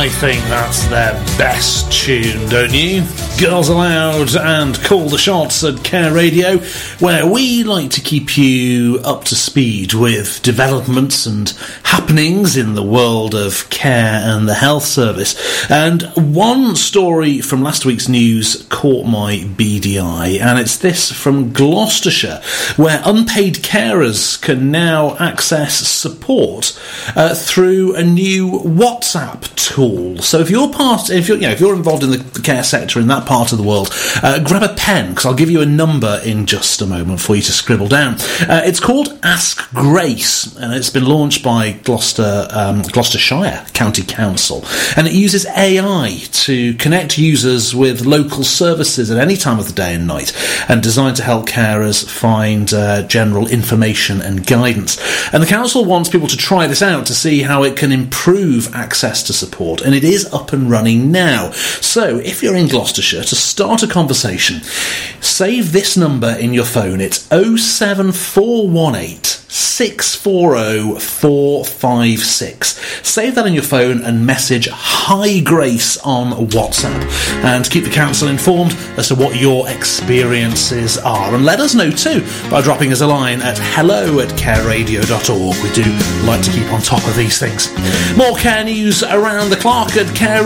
I think that's their best tune, don't you? Girls Aloud and Call the Shots at Care Radio, where we like to keep you up to speed with developments and happenings in the world of care and the health service. And one story from last week's news caught my beady eye, and it's this from Gloucestershire, where unpaid carers can now access support through a new WhatsApp tool. So if you're involved in the care sector in that part of the world, grab a pen, because I'll give you a number in just a moment for you to scribble down. It's called Ask Grace, and it's been launched by Gloucestershire County Council, and it uses AI to connect users with local services at any time of the day and night, and designed to help carers find general information and guidance. And the council wants people to try this out to see how it can improve access to support, and it is up and running now. So if you're in Gloucestershire, to start a conversation, save this number in your phone. It's 07418 640 456. Save that in your phone and message Hi Grace on WhatsApp, and keep the council informed as to what your experiences are. And let us know too by dropping us a line at hello@careradio.org. We do like to keep on top of these things. More care news around the clock at Care